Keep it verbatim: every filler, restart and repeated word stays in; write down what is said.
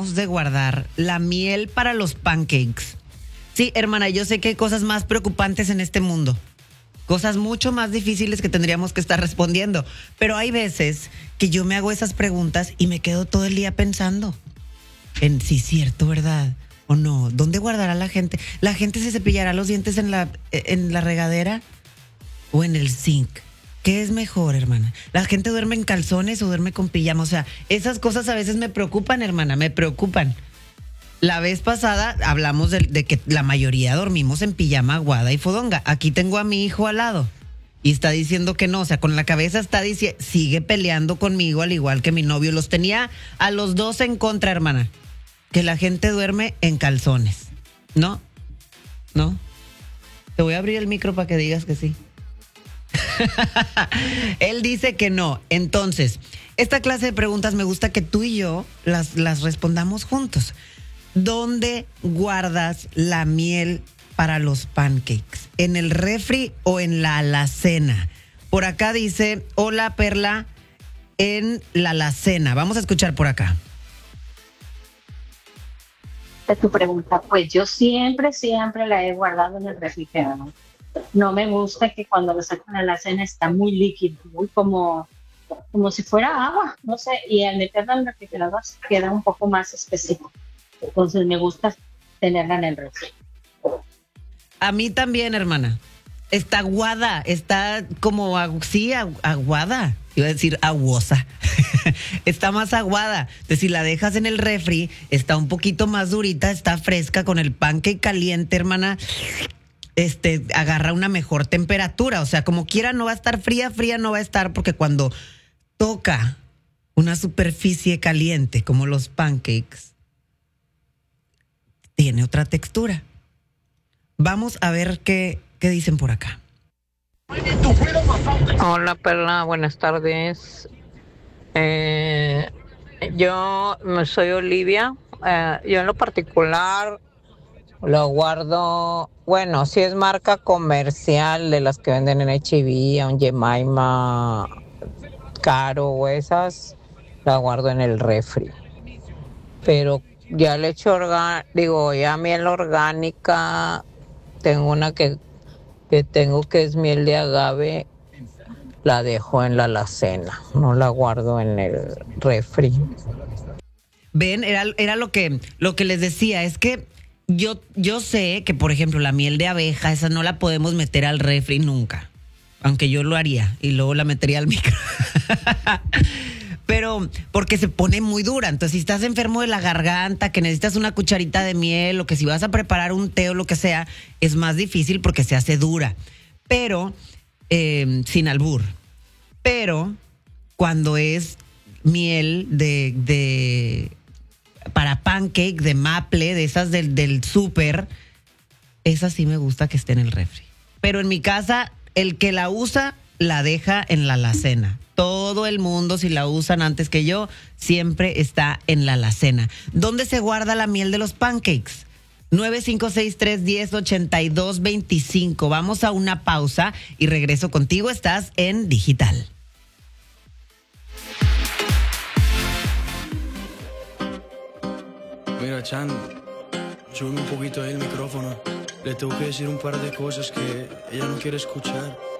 deberíamos de guardar la miel para los pancakes. Sí, hermana, yo sé que hay cosas más preocupantes en este mundo. Cosas mucho más difíciles que tendríamos que estar respondiendo. Pero hay veces que yo me hago esas preguntas y me quedo todo el día pensando en si es cierto, ¿verdad? ¿O no? ¿Dónde guardará la gente? ¿La gente se cepillará los dientes en la, en la regadera o en el zinc? ¿Qué es mejor, hermana? ¿La gente duerme en calzones o duerme con pijama? O sea, esas cosas a veces me preocupan, hermana, me preocupan. La vez pasada hablamos de, de que la mayoría dormimos en pijama, aguada y fodonga. Aquí tengo a mi hijo al lado y está diciendo que no. O sea, con la cabeza está diciendo, sigue peleando conmigo al igual que mi novio. Los tenía a los dos en contra, hermana. Que la gente duerme en calzones. ¿No? ¿No? Te voy a abrir el micro para que digas que sí. Él dice que no. Entonces, esta clase de preguntas me gusta que tú y yo las, las respondamos juntos. ¿Dónde guardas la miel para los pancakes? ¿En el refri o en la alacena? Por acá dice, hola Perla, en la alacena. Vamos a escuchar por acá. De tu pregunta, pues yo siempre, siempre la he guardado en el refrigerador. No me gusta que cuando lo sacan a la cena está muy líquido, muy como, como si fuera agua, no sé, y al meterla en el refrigerador queda un poco más espesito. Entonces me gusta tenerla en el refri. A mí también, hermana. Está aguada, está como, sí, aguada. Iba a decir aguosa. Está más aguada. Entonces, si la dejas en el refri, está un poquito más durita, está fresca, con el pancake caliente, hermana. Este, agarra una mejor temperatura. O sea, como quiera, no va a estar fría, fría no va a estar, porque cuando toca una superficie caliente, como los pancakes, tiene otra textura. Vamos a ver qué, qué dicen por acá. Hola Perla, buenas tardes. Eh, yo soy Olivia. Eh, yo en lo particular lo guardo, bueno, si es marca comercial de las que venden en H E B, un Jemima, Caro o esas, la guardo en el refri. Pero ya le echo orgánica, digo, ya miel orgánica, tengo una que, que tengo que es miel de agave, la dejo en la alacena, no la guardo en el refri. Ven, era, era lo que, lo que les decía, es que yo, yo sé que, por ejemplo, la miel de abeja, esa no la podemos meter al refri nunca, aunque yo lo haría y luego la metería al micro. Pero porque se pone muy dura. Entonces, si estás enfermo de la garganta, que necesitas una cucharita de miel, o que si vas a preparar un té o lo que sea, es más difícil porque se hace dura. Pero, eh, sin albur. Pero, cuando es miel de, de para pancake, de maple, de esas del, del súper, esa sí me gusta que esté en el refri. Pero en mi casa, el que la usa, la deja en la alacena. Todo el mundo, si la usan antes que yo, siempre está en la alacena. ¿Dónde se guarda la miel de los pancakes? nueve cinco seis tres uno cero ocho dos dos cinco. Vamos a una pausa y regreso contigo. Estás en Digital. Mira, Chan, sube un poquito ahí el micrófono. Le tengo que decir un par de cosas que ella no quiere escuchar.